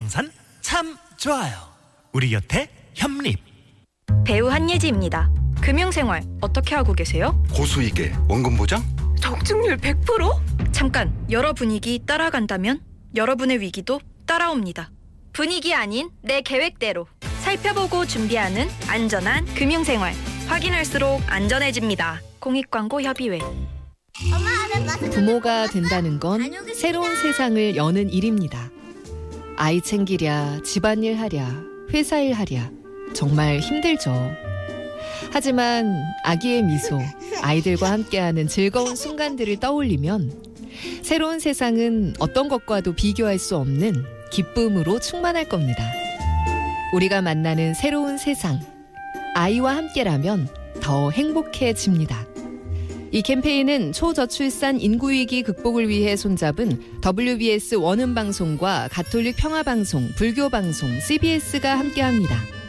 부동산 참 좋아요. 우리 곁에 협립. 배우 한예지입니다. 금융생활 어떻게 하고 계세요? 고수익에 원금 보장? 적중률 100%? 잠깐, 여러 분위기 따라간다면 여러분의 위기도 따라옵니다. 분위기 아닌 내 계획대로 살펴보고 준비하는 안전한 금융생활. 확인할수록 안전해집니다. 공익광고협의회. 부모가 된다는 건 새로운 세상을 여는 일입니다. 아이 챙기랴, 집안일 하랴, 회사일 하랴 정말 힘들죠. 하지만 아기의 미소, 아이들과 함께하는 즐거운 순간들을 떠올리면 새로운 세상은 어떤 것과도 비교할 수 없는 기쁨으로 충만할 겁니다. 우리가 만나는 새로운 세상, 아이와 함께라면 더 행복해집니다. 이 캠페인은 초저출산 인구위기 극복을 위해 손잡은 WBS 원음방송과 가톨릭 평화방송, 불교방송, CBS가 함께합니다.